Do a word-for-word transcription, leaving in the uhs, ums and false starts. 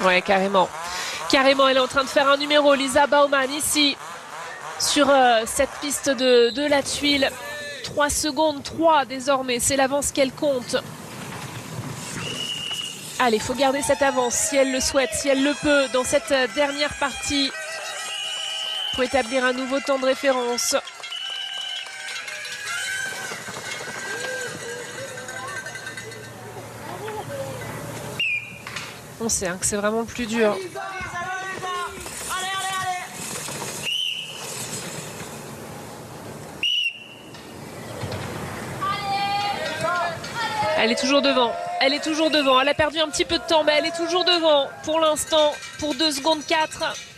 Ouais, carrément. Carrément, elle est en train de faire un numéro, Lisa Baumann, ici, sur euh, cette piste de, de la tuile. trois secondes, trois désormais, c'est l'avance qu'elle compte. Allez, il faut garder cette avance si elle le souhaite, si elle le peut, dans cette dernière partie, pour établir un nouveau temps de référence. On sait hein, que c'est vraiment le plus dur. Elle est toujours devant. Elle est toujours devant. Elle a perdu un petit peu de temps, mais elle est toujours devant pour l'instant, pour deux secondes quatre.